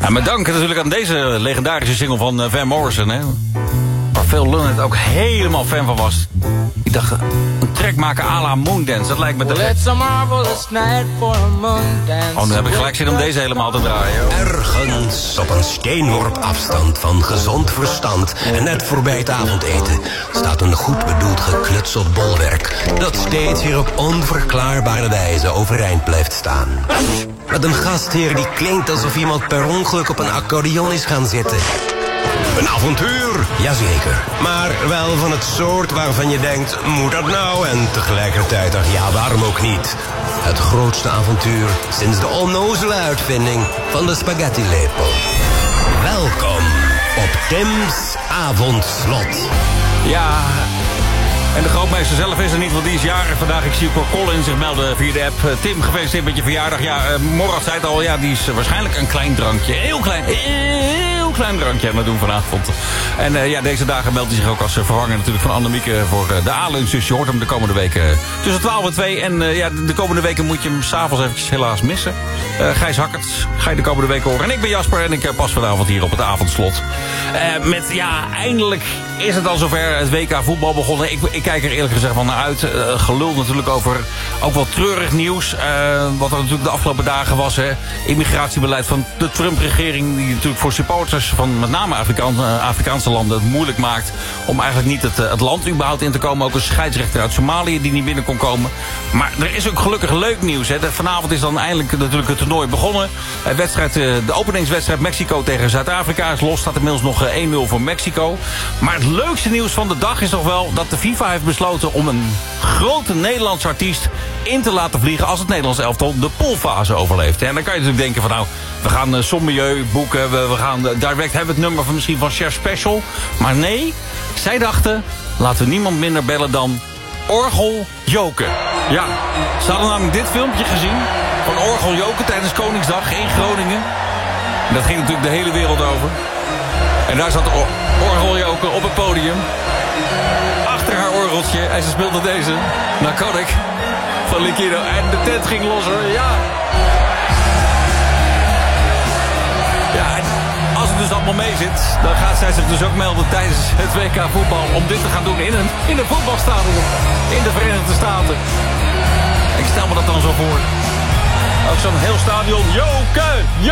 Ja, met dank natuurlijk aan deze legendarische single van Van Morrison, hè. Waar Phil Lynott ook helemaal fan van was. Ik dacht, een track maken à la Moondance, dat lijkt me te gek. Oh, nu heb ik gelijk zin om deze helemaal te draaien. Ergens op een steenworp afstand van gezond verstand en net voorbij het avondeten staat een goed bedoeld geknutseld bolwerk dat steeds weer op onverklaarbare wijze overeind blijft staan. Met een gastheer die klinkt alsof iemand per ongeluk op een accordeon is gaan zitten. Een avontuur, jazeker. Maar wel van het soort waarvan je denkt, moet dat nou? En tegelijkertijd, ach ja, waarom ook niet? Het grootste avontuur sinds de onnozele uitvinding van de spaghetti-lepel. Welkom op Tim's Avondslot. Ja, en de grootmeester zelf is er niet, want die is jarig vandaag. Ik zie Cor Collins zich melden via de app. Tim, gefeliciteerd met je verjaardag. Ja, Morad zei het al, ja, die is waarschijnlijk een klein drankje. Heel klein drankje aan het doen vanavond. En ja, deze dagen meldt hij zich ook als vervanger natuurlijk van Annemieke voor de A-lunch. Dus je hoort hem de komende weken tussen 12 en 2. En ja, de komende weken moet je hem s'avonds eventjes helaas missen. Gijs Hakkert ga je de komende weken horen. En ik ben Jasper en ik pas vanavond hier op het avondslot. Met, ja, eindelijk is het al zover. Het WK voetbal begonnen. Ik kijk er eerlijk gezegd van naar uit. Gelul natuurlijk over ook wel treurig nieuws. Wat er natuurlijk de afgelopen dagen was. Hè. Immigratiebeleid van de Trump-regering. Die natuurlijk voor supporters van met name Afrikaanse landen het moeilijk maakt om eigenlijk niet het land überhaupt in te komen. Ook een scheidsrechter uit Somalië die niet binnen kon komen. Maar er is ook gelukkig leuk nieuws. Hè. Vanavond is dan eindelijk natuurlijk het toernooi begonnen. De openingswedstrijd Mexico tegen Zuid-Afrika is los. Staat inmiddels nog 1-0 voor Mexico. Maar het leukste nieuws van de dag is toch wel dat de FIFA heeft besloten om een grote Nederlandse artiest in te laten vliegen als het Nederlands elftal de poolfase overleeft. En dan kan je natuurlijk denken van nou, we gaan Sommelieu boeken, we gaan direct hebben het nummer van misschien van Chef Special. Maar nee, zij dachten, laten we niemand minder bellen dan Orgel Joken. Ja, ze hadden namelijk dit filmpje gezien van Orgel Joken tijdens Koningsdag in Groningen. En dat ging natuurlijk de hele wereld over. En daar zat Orgel Joken op het podium. Achter haar orgeltje. En ze speelde deze. Narcotic van Liquido. En de tent ging los hoor. Ja. Ja, en als het dus allemaal mee zit, dan gaat zij zich dus ook melden tijdens het WK voetbal om dit te gaan doen in een voetbalstadion in de Verenigde Staten. Ik stel me dat dan zo voor. Ook zo'n heel stadion. Joken!